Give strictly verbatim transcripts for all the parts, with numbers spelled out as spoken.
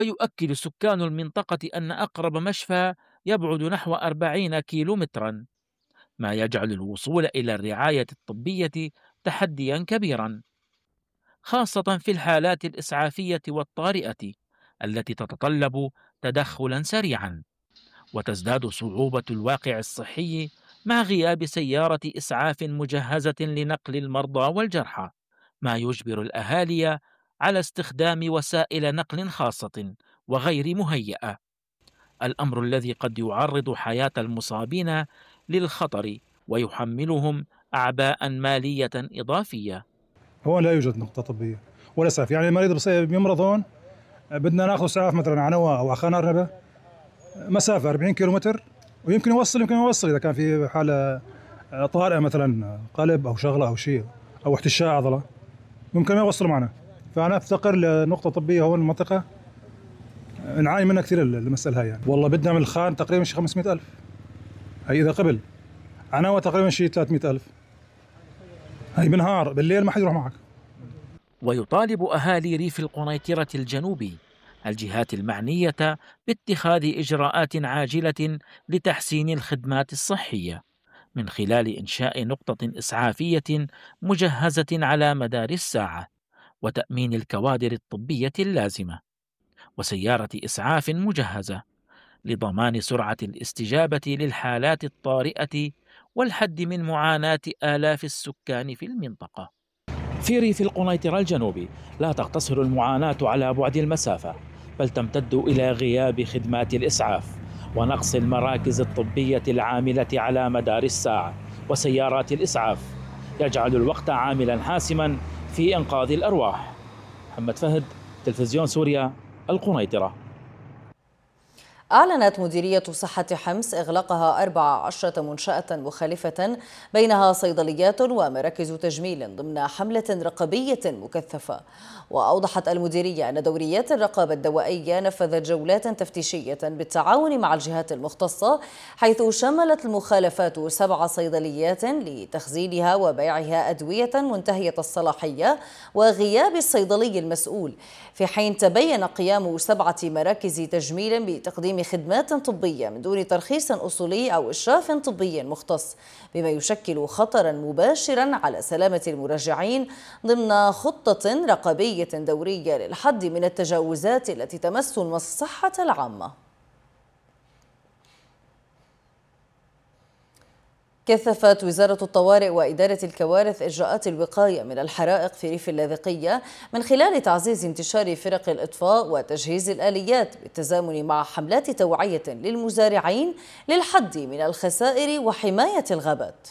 ويؤكد سكان المنطقة أن أقرب مشفى يبعد نحو أربعين كيلومترا، ما يجعل الوصول إلى الرعاية الطبية تحديا كبيرا، خاصة في الحالات الإسعافية والطارئة التي تتطلب تدخلا سريعا. وتزداد صعوبة الواقع الصحي مع غياب سيارة إسعاف مجهزة لنقل المرضى والجرحى، ما يجبر الأهالي على استخدام وسائل نقل خاصة وغير مهيئة، الأمر الذي قد يعرض حياة المصابين للخطر ويحملهم أعباء مالية إضافية. هو لا يوجد نقطة طبية ولا إسعاف، يعني المريض بصير يمرض هون بدنا ناخذ إسعاف مثلا عنوة أو عخان أرنبة، مسافة أربعين كيلومتر، ويمكن يوصل يمكن يوصل إذا كان في حالة طارئة مثلا قلب أو شغلة أو شيء أو احتشاء عضلة، ممكن ما يوصلوا معنا. فأنا أفتقر لنقطة طبية هون المنطقة، نعاني منها كثير المسألة هاي. يعني والله بدنا من الخان تقريبا شي خمسمائة ألف، هي إذا قبل عناوة تقريبا شي ثلاثمائة ألف، هي بالنهار، بالليل ما حد يروح معك. ويطالب أهالي ريف القنيطرة الجنوبي الجهات المعنية باتخاذ إجراءات عاجلة لتحسين الخدمات الصحية من خلال إنشاء نقطة إسعافية مجهزة على مدار الساعة، وتأمين الكوادر الطبية اللازمة، وسيارة إسعاف مجهزة لضمان سرعة الاستجابة للحالات الطارئة والحد من معاناة آلاف السكان في المنطقة. في ريف القنيطرة الجنوبي لا تقتصر المعاناة على بعد المسافة، بل تمتد إلى غياب خدمات الإسعاف ونقص المراكز الطبية العاملة على مدار الساعة، وسيارات الإسعاف يجعل الوقت عاملا حاسما في إنقاذ الأرواح. محمد فهد، تلفزيون سوريا، القنيطرة. أعلنت مديرية صحة حمص إغلاقها أربع عشرة منشأة مخالفة بينها صيدليات ومراكز تجميل ضمن حملة رقابية مكثفة. وأوضحت المديرية أن دوريات الرقابة الدوائية نفذت جولات تفتيشية بالتعاون مع الجهات المختصة، حيث شملت المخالفات سبع صيدليات لتخزينها وبيعها أدوية منتهية الصلاحية وغياب الصيدلي المسؤول، في حين تبين قيام سبعة مراكز تجميل بتقديم خدمات طبية من دون ترخيص أصولي أو إشراف طبي مختص، بما يشكل خطرا مباشرا على سلامة المراجعين ضمن خطة رقابية دورية للحد من التجاوزات التي تمس المصلحة العامة. كثفت وزارة الطوارئ وإدارة الكوارث إجراءات الوقاية من الحرائق في ريف اللاذقية من خلال تعزيز انتشار فرق الإطفاء وتجهيز الآليات بالتزامن مع حملات توعية للمزارعين للحد من الخسائر وحماية الغابات.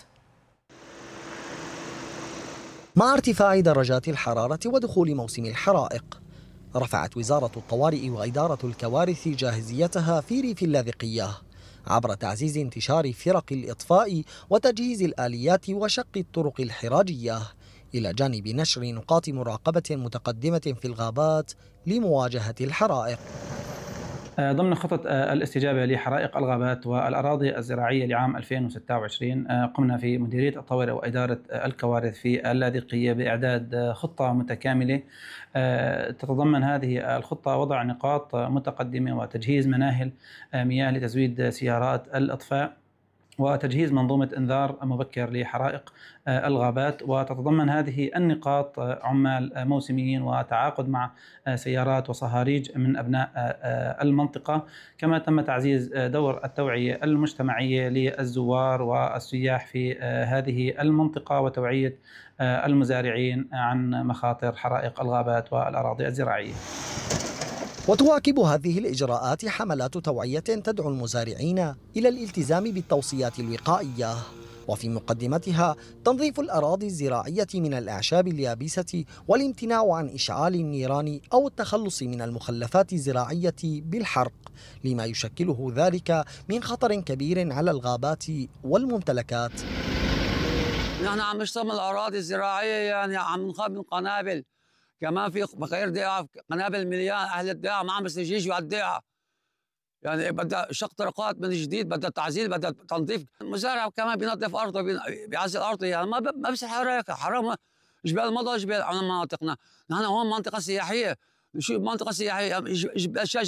مع ارتفاع درجات الحرارة ودخول موسم الحرائق، رفعت وزارة الطوارئ وإدارة الكوارث جاهزيتها في ريف اللاذقية عبر تعزيز انتشار فرق الإطفاء وتجهيز الآليات وشق الطرق الحراجية، إلى جانب نشر نقاط مراقبة متقدمة في الغابات لمواجهة الحرائق. ضمن خطط الاستجابة لحرائق الغابات والأراضي الزراعية لعام ألفين وستة وعشرين، قمنا في مديرية الطوارئ وإدارة الكوارث في اللاذقية بإعداد خطة متكاملة تتضمن هذه الخطة وضع نقاط متقدمة وتجهيز مناهل مياه لتزويد سيارات الإطفاء وتجهيز منظومة إنذار مبكر لحرائق الغابات، وتتضمن هذه النقاط عمال موسميين وتعاقد مع سيارات وصهاريج من أبناء المنطقة، كما تم تعزيز دور التوعية المجتمعية للزوار والسياح في هذه المنطقة وتوعية المزارعين عن مخاطر حرائق الغابات والأراضي الزراعية. وتواكب هذه الإجراءات حملات توعية تدعو المزارعين إلى الالتزام بالتوصيات الوقائية، وفي مقدمتها تنظيف الأراضي الزراعية من الأعشاب اليابسة والامتناع عن إشعال النيران أو التخلص من المخلفات الزراعية بالحرق، لما يشكله ذلك من خطر كبير على الغابات والممتلكات. نحن عم نشتغل من الأراضي الزراعية، يعني عم نخاف من قنابل، كمان في بخير دقيقة قنابل مليان، أهل الدقيقة ما عم بس يجوا على الدقيقة، يعني بدها شق طرقات من جديد، بدها تعزيل، بدها تنظيف. المزارع كمان بينظف أرضه، بيعزل أرضه، يعني ما ما بصير حرائق، حرام. جبال المضى جبال على مناطقنا، نحن هون منطقة سياحية، شو منطقة سياحية، جبال